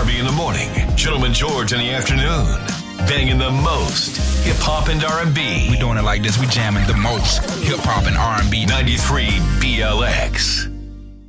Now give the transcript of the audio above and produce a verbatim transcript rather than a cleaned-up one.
Harvey in the morning, Gentleman George in the afternoon. Banging the most hip-hop and R and B. We doing it like this. We jamming the most hip-hop and R and B. ninety-three B L X.